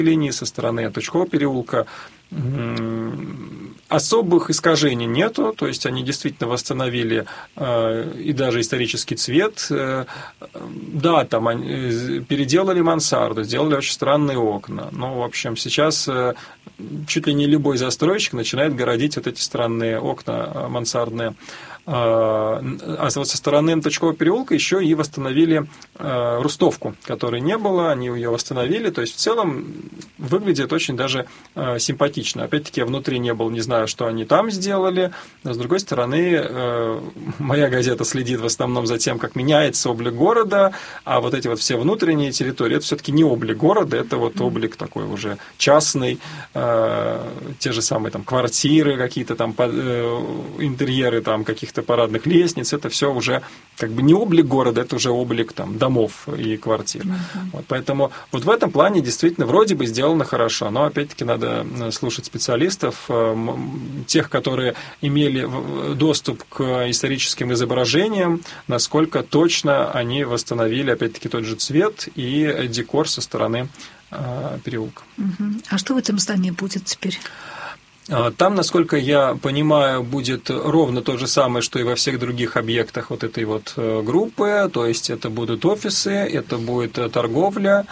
линии, со стороны Тучкового переулка особых искажений нету, то есть они действительно восстановили и даже исторический цвет. Да, там они переделали мансарду, сделали очень странные окна. Ну, в общем, сейчас чуть ли не любой застройщик начинает городить вот эти странные окна мансардные. А вот со стороны Тучкового переулка еще и восстановили рустовку, которой не было, они ее восстановили, то есть в целом выглядит очень даже симпатично. Опять-таки я внутри не был, не знаю, что они там сделали, но с другой стороны моя газета следит в основном за тем, как меняется облик города, а вот эти вот все внутренние территории, это все-таки не облик города, это вот облик такой уже частный, те же самые там квартиры, какие-то там интерьеры там каких-то парадных лестниц, это все уже как бы не облик города, это уже облик там домов и квартир. Вот, поэтому вот в этом плане действительно вроде бы сделано хорошо, но опять-таки надо слушать специалистов, тех, которые имели доступ к историческим изображениям, насколько точно они восстановили опять-таки тот же цвет и декор со стороны переулка. А что в этом здании будет теперь? Там, насколько я понимаю, будет ровно то же самое, что и во всех других объектах вот этой вот группы, то есть это будут офисы, это будет торговля,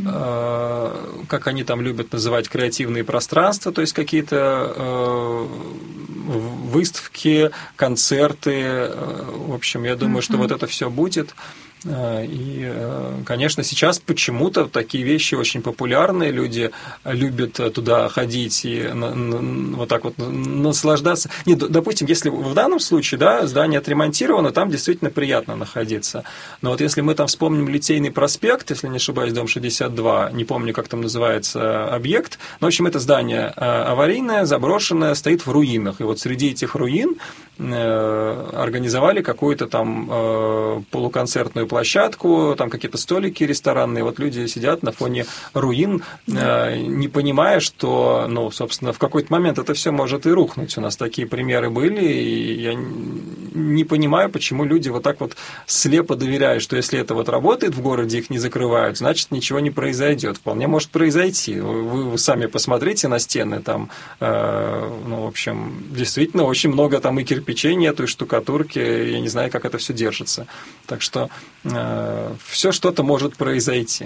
как они там любят называть, креативные пространства, то есть какие-то выставки, концерты, в общем, я думаю, что вот это все будет. И, конечно, сейчас почему-то такие вещи очень популярны, люди любят туда ходить и вот так вот наслаждаться. Нет, допустим, если в данном случае, да, здание отремонтировано, там действительно приятно находиться. Но вот если мы там вспомним Литейный проспект, если не ошибаюсь, дом 62, не помню, как там называется объект, но, в общем, это здание аварийное, заброшенное, стоит в руинах. И вот среди этих руин организовали какую-то там полуконцертную площадку, там какие-то столики ресторанные, вот люди сидят на фоне руин, не понимая, что, ну, собственно, в какой-то момент это все может и рухнуть. У нас такие примеры были, и я не понимаю, почему люди вот так вот слепо доверяют, что если это вот работает в городе, их не закрывают, значит, ничего не произойдет. Вполне может произойти. Вы сами посмотрите на стены, там, ну, в общем, действительно, очень много там и кирпичей нету, и штукатурки, я не знаю, как это все держится. Так что все что-то может произойти.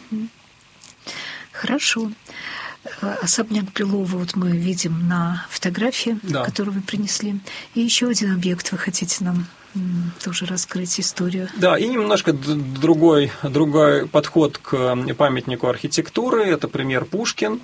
Хорошо. Особняк Брюлова вот мы видим на фотографии, да, которую вы принесли. И еще один объект вы хотите нам тоже раскрыть историю. Да, и немножко другой подход к памятнику архитектуры. Это пример Пушкин,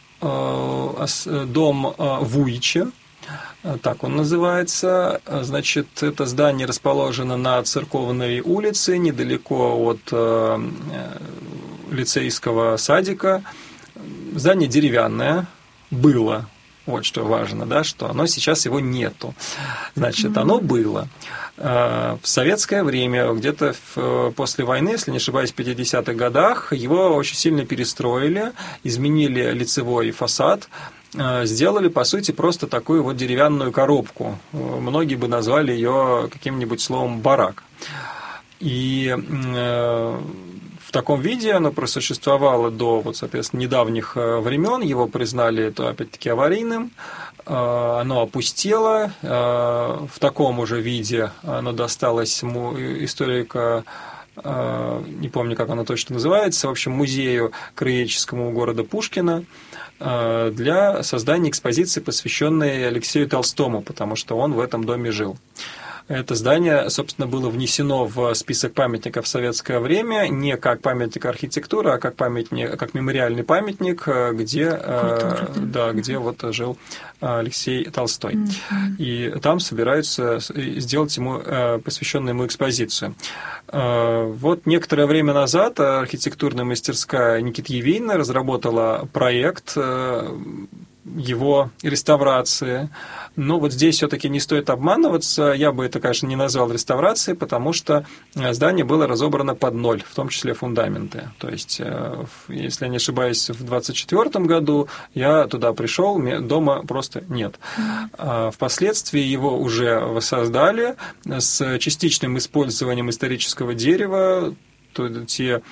дом Вуйча. Так он называется. Значит, это здание расположено на Церковной улице, недалеко от лицейского садика. Здание деревянное было. Вот что важно, да, что оно сейчас его нету. Значит, оно было. В советское время, где-то после войны, если не ошибаюсь, в 50-х годах, его очень сильно перестроили, изменили лицевой фасад, сделали, по сути, просто такую вот деревянную коробку. Многие бы назвали ее каким-нибудь словом «барак». И в таком виде оно просуществовало до, вот, соответственно, недавних времен. Его признали, то, опять-таки, аварийным. Оно опустело. В таком уже виде оно досталось историка, не помню, как оно точно называется, в общем, музею краеведческому города Пушкина, для создания экспозиции, посвященной Алексею Толстому, потому что он в этом доме жил. Это здание, собственно, было внесено в список памятников в советское время не как памятник архитектуры, а как памятник, как мемориальный памятник, где, где вот жил Алексей Толстой. И там собираются сделать ему посвященную ему экспозицию. Вот некоторое время назад архитектурная мастерская Никиты Евейна разработала проект его реставрации. Но вот здесь все-таки не стоит обманываться. Я бы это, конечно, не назвал реставрацией, потому что здание было разобрано под ноль, в том числе фундаменты. То есть, если я не ошибаюсь, в 1924 году я туда пришел, дома просто нет. Впоследствии его уже воссоздали с частичным использованием исторического дерева. те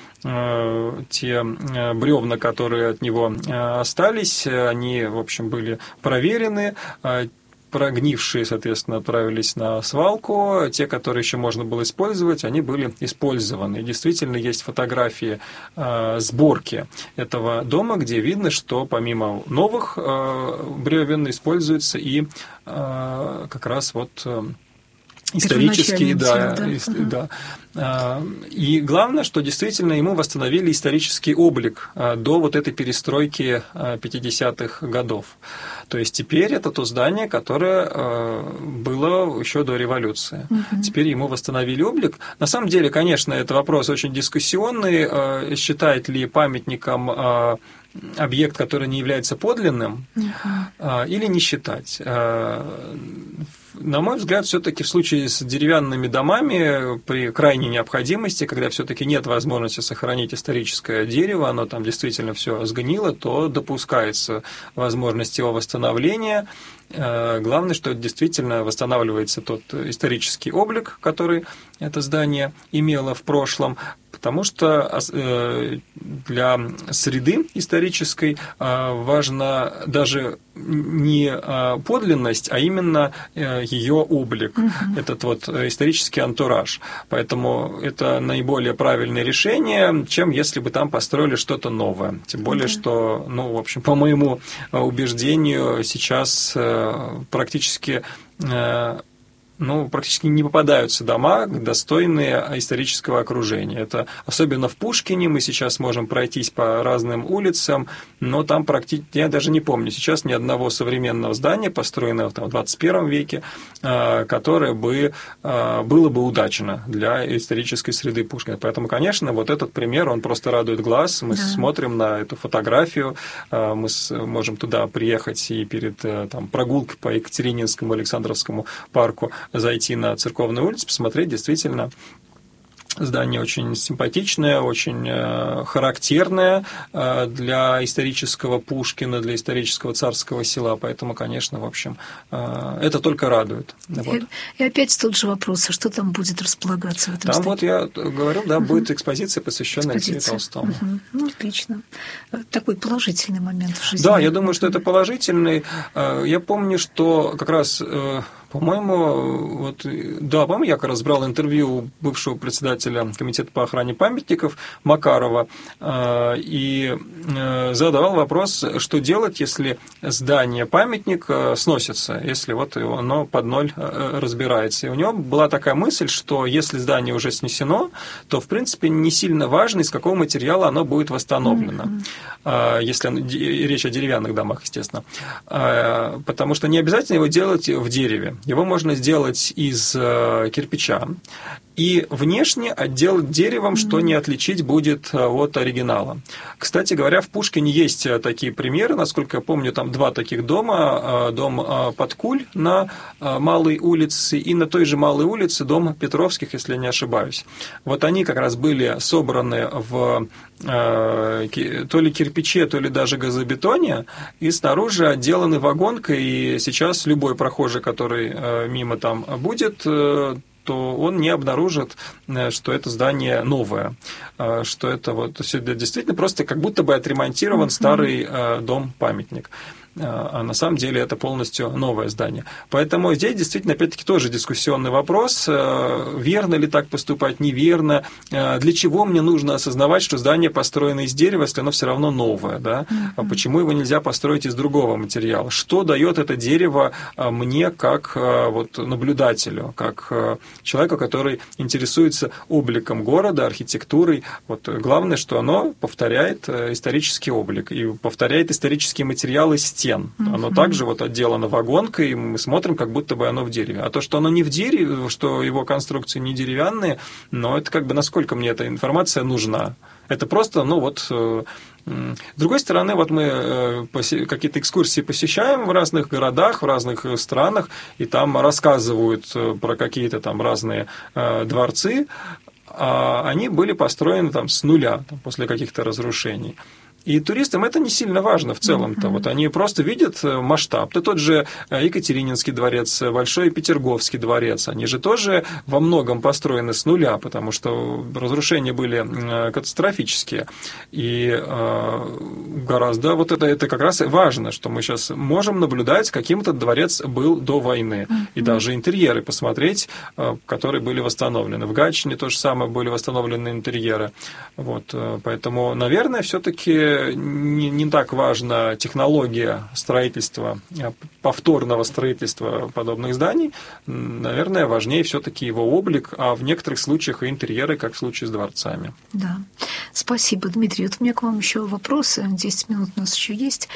бревна, которые от него остались, они, в общем, были проверены, прогнившие, соответственно, отправились на свалку, те, которые еще можно было использовать, они были использованы. И действительно есть фотографии сборки этого дома, где видно, что помимо новых бревен используются и как раз вот исторические, да. И главное, что действительно ему восстановили исторический облик до вот этой перестройки 50-х годов. То есть теперь это то здание, которое было еще до революции. Теперь ему восстановили облик. На самом деле, конечно, это вопрос очень дискуссионный. Считать ли памятником объект, который не является подлинным, или не считать. На мой взгляд, все-таки в случае с деревянными домами при крайней необходимости, когда все-таки нет возможности сохранить историческое дерево, оно там действительно все сгнило, то допускается возможность его восстановления. Главное, что действительно восстанавливается тот исторический облик, который это здание имело в прошлом, потому что для среды исторической важна даже не подлинность, а именно ее облик, этот вот исторический антураж. Поэтому это наиболее правильное решение, чем если бы там построили что-то новое. Тем более, что, в общем, по моему убеждению, сейчас практически не попадаются дома, достойные исторического окружения. Это особенно в Пушкине, мы сейчас можем пройтись по разным улицам, но там практически, я даже не помню сейчас ни одного современного здания, построенного в 21 веке, которое было бы удачно для исторической среды Пушкина. Поэтому, конечно, вот этот пример, он просто радует глаз. Мы смотрим на эту фотографию, мы можем туда приехать и перед прогулкой по Екатерининскому, Александровскому парку зайти на Церковную улицу, посмотреть, действительно, здание очень симпатичное, очень характерное для исторического Пушкина, для исторического Царского Села, поэтому, конечно, в общем, это только радует. Вот. И опять тот же вопрос, а что там будет располагаться в этом там здании? Вот я говорил, будет экспозиция, посвященная Алексею Толстому. Отлично. Такой положительный момент в жизни. Да, я думаю, что это положительный. Я помню, что как раз... По-моему, я как раз брал интервью у бывшего председателя Комитета по охране памятников Макарова и задавал вопрос, что делать, если здание-памятник сносится, если оно под ноль разбирается. И у него была такая мысль, что если здание уже снесено, то, в принципе, не сильно важно, из какого материала оно будет восстановлено, если речь о деревянных домах, естественно. Потому что не обязательно его делать в дереве. Его можно сделать из кирпича и внешне отделать деревом, что не отличить будет от оригинала. Кстати говоря, в Пушкине есть такие примеры, насколько я помню, там два таких дома. Дом Подкуль на Малой улице и на той же Малой улице дом Петровских, если я не ошибаюсь. Вот они как раз были собраны в то ли кирпиче, то ли даже газобетоне, и снаружи отделаны вагонкой, и сейчас любой прохожий, который мимо там будет, то он не обнаружит, что это здание новое, что это действительно просто как будто бы отремонтирован старый дом-памятник. А на самом деле это полностью новое здание. Поэтому здесь действительно, опять-таки, тоже дискуссионный вопрос, верно ли так поступать, неверно, для чего мне нужно осознавать, что здание построено из дерева, если оно все равно новое, да? Почему его нельзя построить из другого материала? Что дает это дерево мне как наблюдателю, как человеку, который интересуется обликом города, архитектурой? Главное, что оно повторяет исторический облик и повторяет исторические материалы стен. Оно также отделано вагонкой, и мы смотрим, как будто бы оно в дереве. А то, что оно не в дереве, что его конструкции не деревянные, но это насколько мне эта информация нужна. Это просто, с другой стороны, мы какие-то экскурсии посещаем в разных городах, в разных странах, и там рассказывают про какие-то там разные дворцы, а они были построены с нуля, после каких-то разрушений. И туристам это не сильно важно в целом-то. Вот они просто видят масштаб. Да тот же Екатерининский дворец, Большой Петерговский дворец, они же тоже во многом построены с нуля, потому что разрушения были катастрофические. И гораздо вот это как раз важно, что мы сейчас можем наблюдать, каким этот дворец был до войны. И даже интерьеры посмотреть, которые были восстановлены. В Гатчине то же самое были восстановлены интерьеры. Вот. Поэтому, наверное, все-таки не так важна технология строительства, повторного строительства подобных зданий. Наверное, важнее все-таки его облик, а в некоторых случаях и интерьеры, как в случае с дворцами. Да. Спасибо, Дмитрий. Вот у меня к вам еще вопросы. 10 минут у нас еще есть.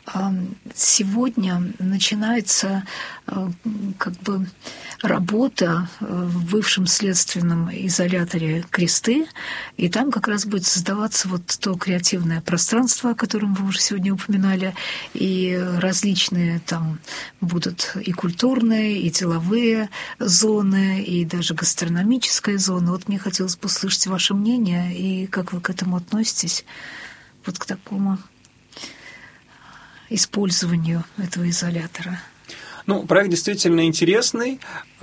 Сегодня начинается как бы работа в бывшем следственном изоляторе «Кресты», и там как раз будет создаваться вот то креативное пространство, о котором вы уже сегодня упоминали, и различные там будут и культурные, и деловые зоны, и даже гастрономическая зона. Вот мне хотелось бы услышать ваше мнение, и как вы к этому относитесь, вот к такому использованию этого изолятора. Ну, проект действительно интересный,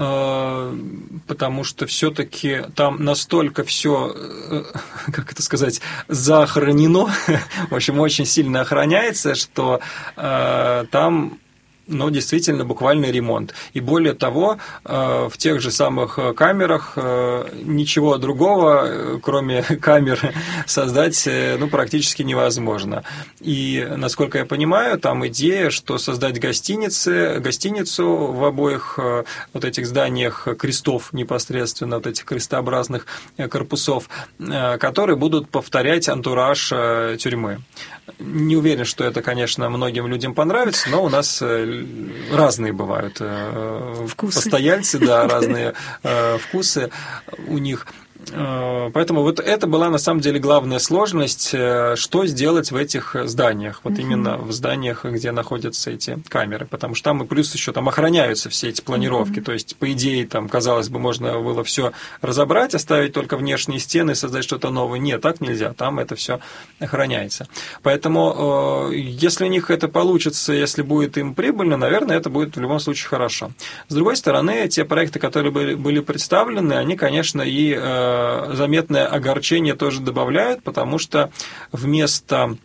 потому что все-таки там настолько все, как это сказать, заохранено, в общем, очень сильно охраняется, что там... Но действительно буквальный ремонт. И более того, в тех же самых камерах ничего другого, кроме камер, создать практически невозможно. И, насколько я понимаю, там идея, что создать гостиницу в обоих вот этих зданиях крестов непосредственно, вот этих крестообразных корпусов, которые будут повторять антураж тюрьмы. Не уверен, что это, конечно, многим людям понравится, но у нас разные бывают вкусы. Постояльцы, да, разные вкусы у них. Поэтому вот это была на самом деле главная сложность, что сделать в этих зданиях, вот именно в зданиях, где находятся эти камеры, потому что там и плюс еще там охраняются все эти планировки, то есть по идее там, казалось бы, можно было все разобрать, оставить только внешние стены, создать что-то новое. Нет, так нельзя, там это все охраняется. Поэтому если у них это получится, если будет им прибыльно, наверное, это будет в любом случае хорошо. С другой стороны, те проекты, которые были представлены, они, конечно, и заметное огорчение тоже добавляют, потому что вместо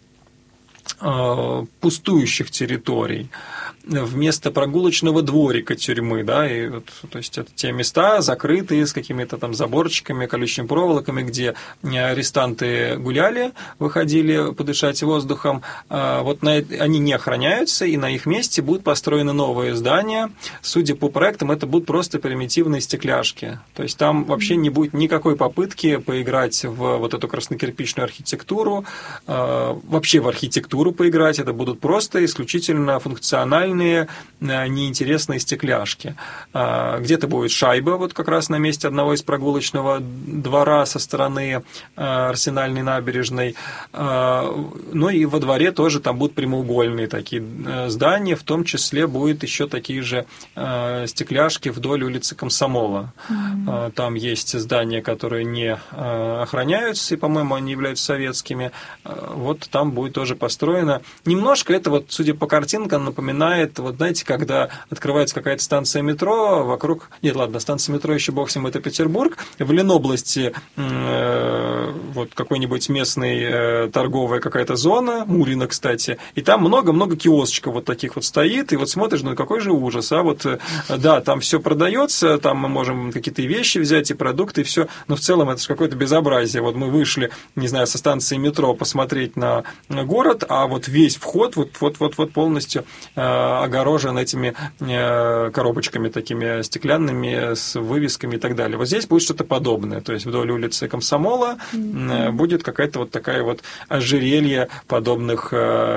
пустующих территорий, вместо прогулочного дворика тюрьмы, да, и вот, то есть это те места закрытые с какими-то там заборчиками, колючими проволоками, где арестанты гуляли, выходили подышать воздухом, вот они не охраняются, и на их месте будут построены новые здания. Судя по проектам, это будут просто примитивные стекляшки, то есть там вообще не будет никакой попытки поиграть в вот эту краснокирпичную архитектуру, вообще в архитектуру поиграть, это будут просто исключительно функциональные, неинтересные стекляшки. Где-то будет шайба, вот как раз на месте одного из прогулочного двора со стороны Арсенальной набережной. Ну и во дворе тоже там будут прямоугольные такие здания, в том числе будут еще такие же стекляшки вдоль улицы Комсомола. Там есть здания, которые не охраняются, и, по-моему, они являются советскими. Вот там будет тоже построено. Немножко это, вот, судя по картинкам, напоминает, вот знаете, когда открывается какая-то станция метро, вокруг... Нет, ладно, станция метро еще бог с ним, это Петербург. В Ленобласти вот какой-нибудь местный торговая какая-то зона, Мурина, кстати, и там много-много киосочков вот таких вот стоит, и вот смотришь, ну какой же ужас, а вот, да, там все продается, там мы можем какие-то вещи взять, и продукты, и все, но в целом это же какое-то безобразие. Вот мы вышли, не знаю, со станции метро посмотреть на город, а вот весь вход вот полностью огорожен этими коробочками такими стеклянными с вывесками и так далее. Вот здесь будет что-то подобное. То есть вдоль улицы Комсомола будет какая-то вот такая вот ожерелье подобных,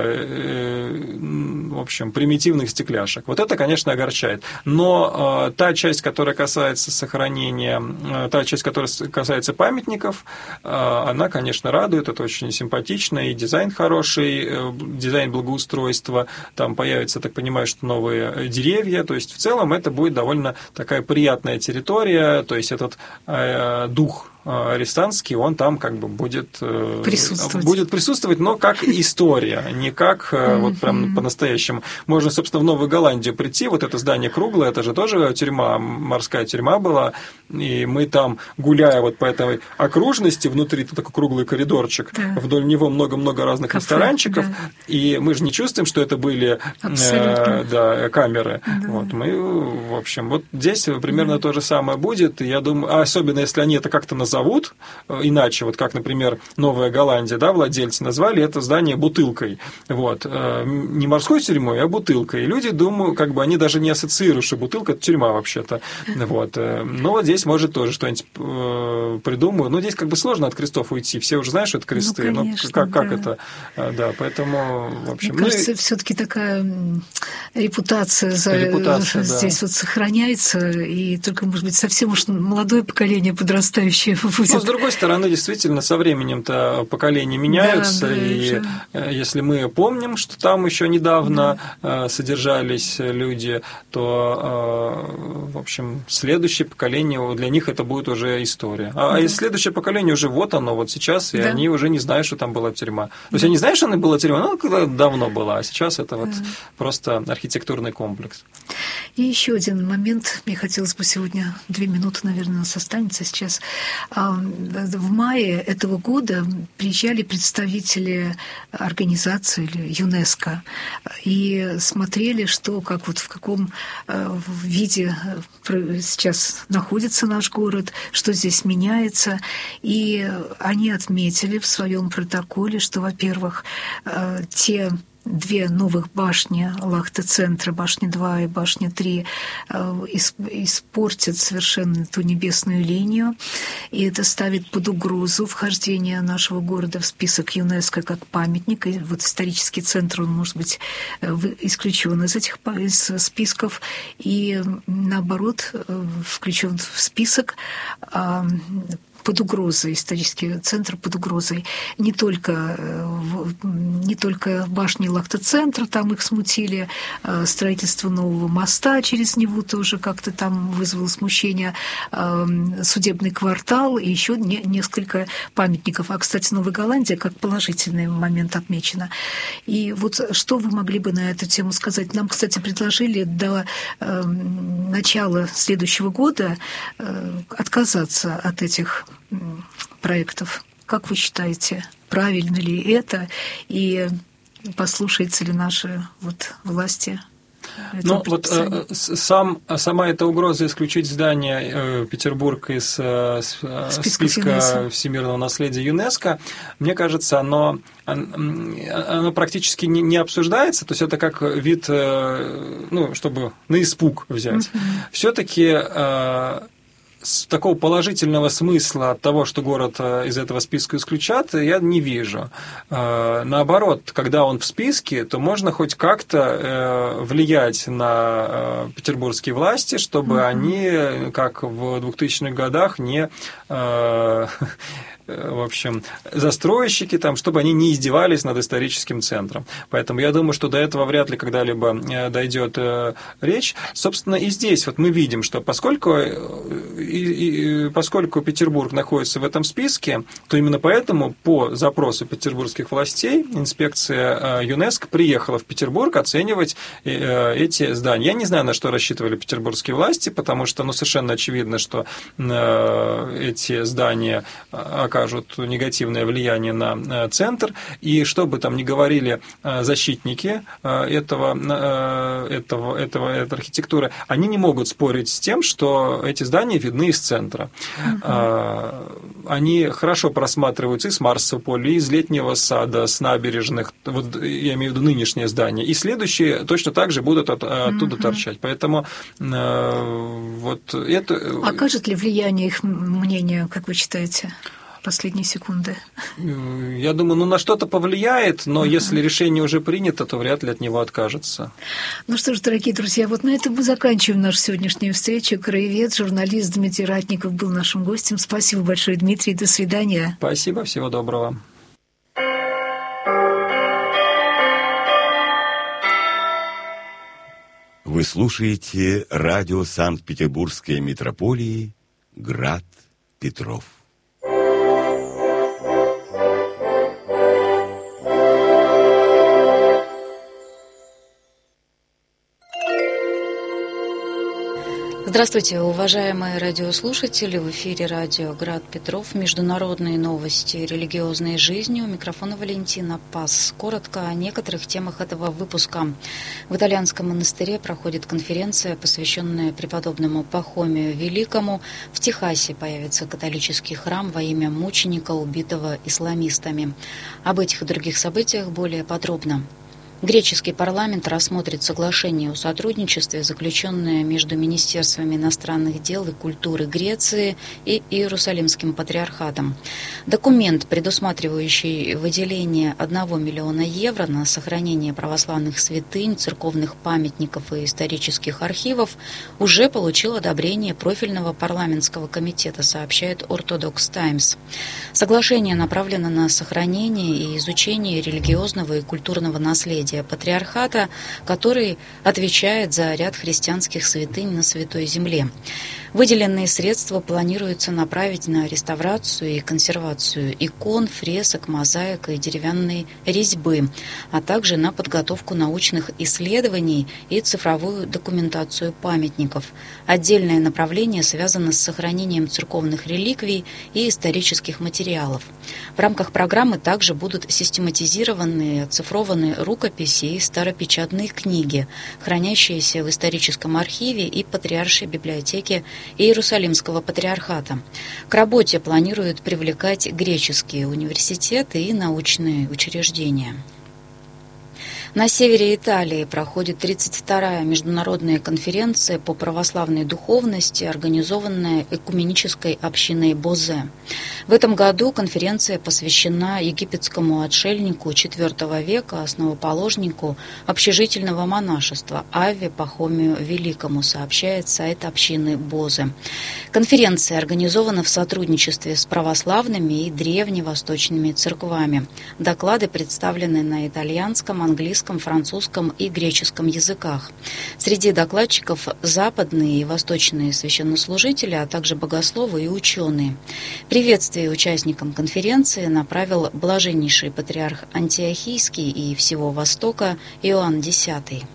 в общем, примитивных стекляшек. Вот это, конечно, огорчает. Но та часть, которая касается сохранения, та часть, которая касается памятников, она, конечно, радует. Это очень симпатично. И дизайн хороший, дизайн благоустройства. Там появится, так понимаю, что новые деревья, то есть в целом это будет довольно такая приятная территория, то есть этот дух арестантский, он там как бы будет присутствовать, но как история, не как вот прям по-настоящему. Можно, собственно, в Новую Голландию прийти, вот это здание круглое, это же тоже тюрьма, морская тюрьма была, и мы там, гуляя вот по этой окружности, внутри такой круглый коридорчик, вдоль него много-много разных ресторанчиков, и мы же не чувствуем, что это были камеры. Да. Вот, мы, в общем, вот здесь примерно то же самое будет, и я думаю, особенно если они это как-то назовут иначе, вот как, например, Новая Голландия, да, владельцы назвали это здание бутылкой, вот, не морской тюрьмой, а бутылкой, и люди думают, как бы они даже не ассоциируют, что бутылка – это тюрьма вообще-то, вот, но вот здесь может тоже что-нибудь придумают, но здесь как бы сложно от крестов уйти, все уже знают, что это кресты, ну, конечно, как это, да, поэтому, в общем… Мне кажется, все-таки такая репутация здесь вот сохраняется, и только, может быть, совсем уж молодое поколение подрастающее будет. Но, с другой стороны, действительно, со временем-то поколения меняются, и если мы помним, что там еще недавно содержались люди, то, в общем, следующее поколение, для них это будет уже история. А если следующее поколение уже вот оно, вот сейчас, и они уже не знают, что там была тюрьма. То есть они знают, что она была тюрьма, но когда давно была, а сейчас это вот просто архитектурный комплекс. И еще один момент, мне хотелось бы сегодня 2 минуты, наверное, у нас останется сейчас. В мае этого года приезжали представители организации ЮНЕСКО и смотрели, что, как вот в каком виде сейчас находится наш город, что здесь меняется. И они отметили в своем протоколе, что, во-первых, те 2 новых башни Лахте-центра, башня 2 и башня 3, испортят совершенно ту небесную линию, и это ставит под угрозу вхождение нашего города в список ЮНЕСКО как памятник, и вот исторический центр, он может быть исключен из этих списков, и наоборот включен в список под угрозой, исторический центр под угрозой. Не только башни Лахте-центра, там их смутили, строительство нового моста через Неву тоже как-то там вызвало смущение, судебный квартал и еще несколько памятников. А, кстати, Новая Голландия как положительный момент отмечена. И вот что вы могли бы на эту тему сказать? Нам, кстати, предложили до начала следующего года отказаться от этих проектов. Как вы считаете, правильно ли это, и послушаются ли наши власти? Ну, вот сама эта угроза исключить здание Петербург из списка всемирного наследия ЮНЕСКо, мне кажется, оно практически не обсуждается, то есть это как вид, чтобы на испуг взять. Все-таки такого положительного смысла от того, что город из этого списка исключат, я не вижу. Наоборот, когда он в списке, то можно хоть как-то влиять на петербургские власти, чтобы они, как в 2000-х годах, не... в общем, застройщики, там, чтобы они не издевались над историческим центром. Поэтому я думаю, что до этого вряд ли когда-либо дойдет речь. Собственно, и здесь вот мы видим, что поскольку Петербург находится в этом списке, то именно поэтому по запросу петербургских властей инспекция ЮНЕСКО приехала в Петербург оценивать эти здания. Я не знаю, на что рассчитывали петербургские власти, потому что совершенно очевидно, что эти здания окажут негативное влияние на центр, и что бы там ни говорили защитники этой архитектуры, они не могут спорить с тем, что эти здания видны из центра. Они хорошо просматриваются и с Марсового поля, и из Летнего сада, с набережных, вот я имею в виду нынешнее здание, и следующие точно так же будут оттуда торчать. Поэтому вот это... Окажет ли влияние их мнение, как вы считаете? Последние секунды. Я думаю, на что-то повлияет, но если решение уже принято, то вряд ли от него откажется. Ну что ж, дорогие друзья, вот на этом мы заканчиваем нашу сегодняшнюю встречу. Краевед, журналист Дмитрий Ратников был нашим гостем. Спасибо большое, Дмитрий. До свидания. Спасибо, всего доброго. Вы слушаете радио Санкт-Петербургской митрополии «Град Петров». Здравствуйте, уважаемые радиослушатели. В эфире радио «Град Петров». Международные новости религиозной жизни. У микрофона Валентина Пас. Коротко о некоторых темах этого выпуска. В итальянском монастыре проходит конференция, посвященная преподобному Пахомию Великому. В Техасе появится католический храм во имя мученика, убитого исламистами. Об этих и других событиях более подробно. Греческий парламент рассмотрит соглашение о сотрудничестве, заключенное между Министерствами иностранных дел и культуры Греции и Иерусалимским патриархатом. Документ, предусматривающий выделение 1 миллиона евро на сохранение православных святынь, церковных памятников и исторических архивов, уже получил одобрение профильного парламентского комитета, сообщает Orthodox Times. Соглашение направлено на сохранение и изучение религиозного и культурного наследия патриархата, который отвечает за ряд христианских святынь на Святой Земле. Выделенные средства планируется направить на реставрацию и консервацию икон, фресок, мозаик и деревянной резьбы, а также на подготовку научных исследований и цифровую документацию памятников. Отдельное направление связано с сохранением церковных реликвий и исторических материалов. В рамках программы также будут систематизированы и оцифрованы рукописи и старопечатные книги, хранящиеся в историческом архиве и Патриаршей библиотеке Иерусалимского патриархата. К работе планируют привлекать греческие университеты и научные учреждения. На севере Италии проходит 32-я международная конференция по православной духовности, организованная Экуменической общиной Бозе. В этом году конференция посвящена египетскому отшельнику IV века, основоположнику общежительного монашества Авве Пахомию Великому, сообщает сайт общины Бозе. Конференция организована в сотрудничестве с православными и древневосточными церквами. Доклады представлены на итальянском, английском, французском и греческом языках. Среди докладчиков западные и восточные священнослужители, а также богословы и ученые. Приветствие участникам конференции направил блаженнейший патриарх Антиохийский и всего Востока Иоанн X.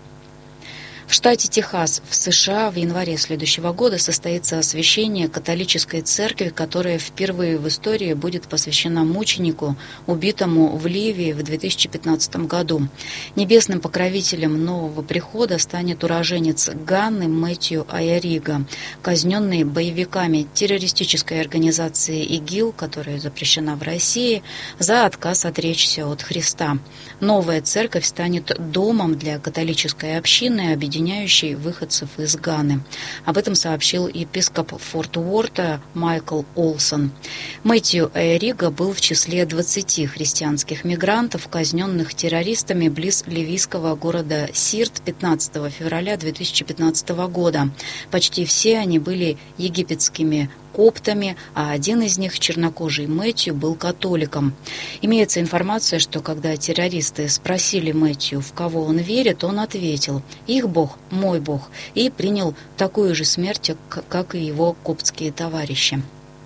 В штате Техас в США в январе следующего года состоится освящение католической церкви, которая впервые в истории будет посвящена мученику, убитому в Ливии в 2015 году. Небесным покровителем нового прихода станет уроженец Ганны Мэтью Айарига, казненный боевиками террористической организации ИГИЛ, которая запрещена в России, за отказ отречься от Христа. Новая церковь станет домом для католической общины, объединяющей выходцев из Ганы. Об этом сообщил епископ Форт Уорта Майкл Олсон. Мэтью Айарига был в числе 20 христианских мигрантов, казненных террористами близ ливийского города Сирт 15 февраля 2015 года. Почти все они были египетскими коптами, а один из них, чернокожий Мэтью, был католиком. Имеется информация, что когда террористы спросили Мэтью, в кого он верит, он ответил: «Их Бог, мой Бог», и принял такую же смерть, как и его коптские товарищи.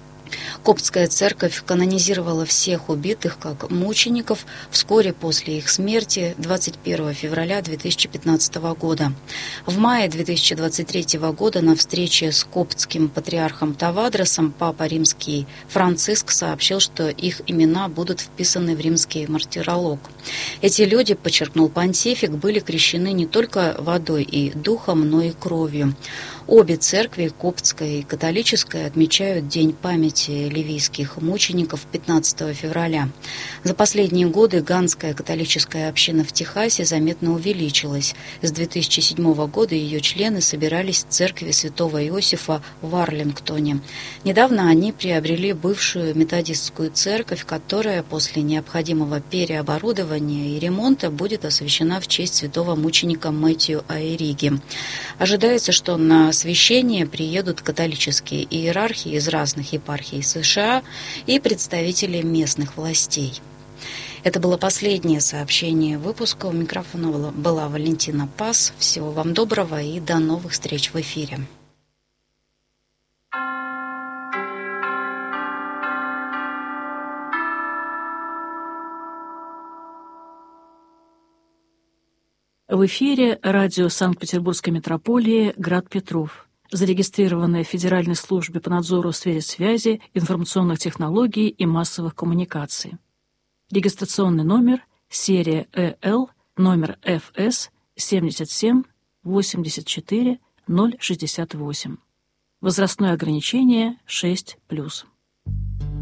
Коптская церковь канонизировала всех убитых как мучеников вскоре после их смерти 21 февраля 2015 года. В мае 2023 года на встрече с коптским патриархом Тавадросом папа римский Франциск сообщил, что их имена будут вписаны в римский мартиролог. Эти люди, подчеркнул понтифик, были крещены не только водой и духом, но и кровью. Обе церкви, коптская и католическая, отмечают День памяти ливийских мучеников 15 февраля. За последние годы ганская католическая община в Техасе заметно увеличилась. С 2007 года ее члены собирались в церкви святого Иосифа в Арлингтоне. Недавно они приобрели бывшую методистскую церковь, которая после необходимого переоборудования и ремонта будет освящена в честь святого мученика Мэтью Айариги. Ожидается, что на освящение приедут католические иерархи из разных епархий США и представители местных властей. Это было последнее сообщение выпуска. У микрофона была Валентина Пас. Всего вам доброго и до новых встреч в эфире. В эфире радио Санкт-Петербургской метрополии «Град Петров». зарегистрированное в Федеральной службе по надзору в сфере связи, информационных технологий и массовых коммуникаций. Регистрационный номер серия ЭЛ, номер ФС 77 84 068. Возрастное ограничение 6+.